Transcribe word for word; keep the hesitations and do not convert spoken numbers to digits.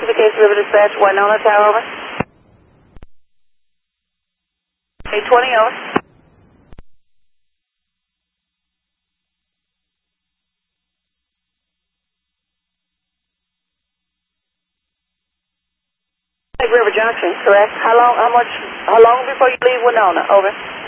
Case River Dispatch, Winona Tower, over. eight twenty, over. River Junction, correct? How long, how much, how long before you leave Winona, over?